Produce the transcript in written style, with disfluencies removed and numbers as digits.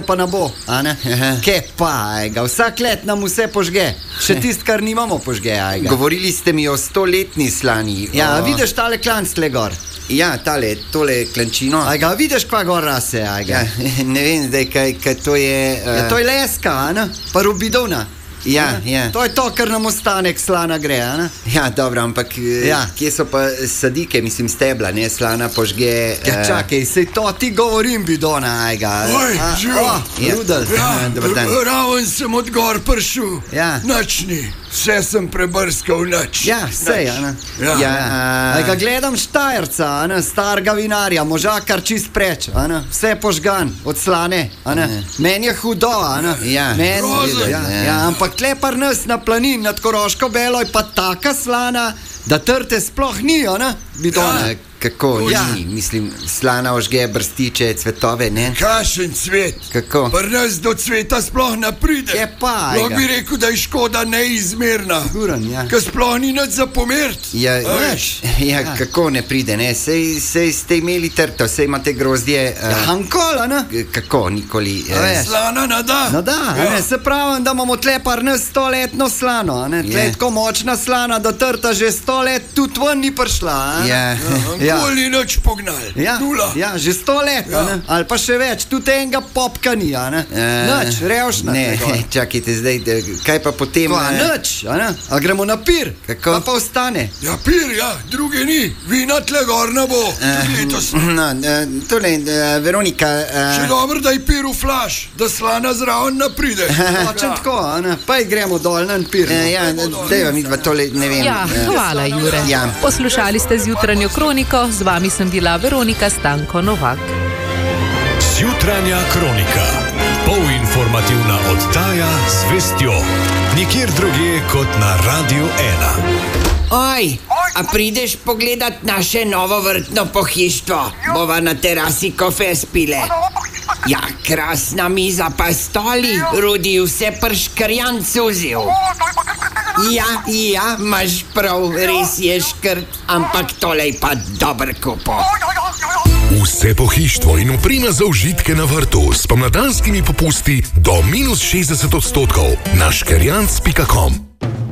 pa ne bo, a ne? Kje pa, ajga, vsak let nam vse požge. Še tist, kar nimamo požge, ajga. Govorili ste mi o 100-letni slani. Ja, vidiš tale klanc tle gor? Ja, tole klančino. Ajga, vidiš kva gor rase, ajga? Ja, ne vem zdaj, kaj to je... Ja, to je leska, a ne? Pa rubidona. Ja. To je to, kar nam ostane, slana gre, a ne? Ja, dobro, ampak kje so pa sadike, mislim stebla, ne, slana požge... Ja, čakaj, sej to ti govorim, bidona, ajga. Oj, živo. Rudel. Dobar dan. Raven sem od gor prišel. Ja. Načni, vse sem prebrskal nač. Ja, sej, a ne? Ajga, gledam Štajerca, a ne, starega vinarja, možakar čist preč, a ne? Vse požgan, od slane, a ne? Meni je hudo, a ne? Ja. Ja, ampak tle par nas na planin nad Koroško Belo je pa taka slana, da trte sploh ni, a ne, bidona. Kako ni? Mislim, slana ožge brstiče, cvetove, ne? Kašen cvet. Kako? Pri nas do cveta sploh ne pride. Je pa, ajga. Lahko bi rekel, da je škoda neizmerna. Guran, ja. Ker sploh ni nič za pomert. Ja, kako ne pride, ne? Sej ste imeli trto, sej imate grozdje... Hankol, a ne? Kako, nikoli... Slana nada. Nada, a ne, se pravim, da imamo tle par nas 100-letno slano, a ne? Tle je tako močna slana, da trta že 100 let tudi ven ni prišla, a ne? Nikoli nič pognal. Ja, že 100 let, ne? Ali pa še več, tudi enega popka ni, a ne? Nič, revšna. Ne, čakajte zdaj, kaj pa potem... Nič, a ne? A gremo na pir, kako? Pa ostane. Ja, pir, druge ni, vina tle gor ne bo, tudi letos. Tole, Veronika... Še dobro, da je pir v flaš, da slana zraven ne pride. Točen tako, a ne? Pa gremo dol na pir. Ja, dajva midva tole, ne vem... Ja, hvala, Jure. Poslušali ste Zjutranjo kroniko, z vami sem bila Veronika Stanko Novak. Zjutranja kronika, polinformativna oddaja z vestjo, nikjer drugje kot na Radio 1. Oj, a prideš pogledat naše novo vrtno pohištvo? Bova na terasi kofe spile. Ja, krasna miza pa stoli, Rudi vse prškrjan cuzil. Ja, imaš prav, res je škrt, ampak tole je pa dober kupo. Vse pohištvo in oprema za užitke na vrtu s pomladanskimi popusti do -60% na škerjanc.com.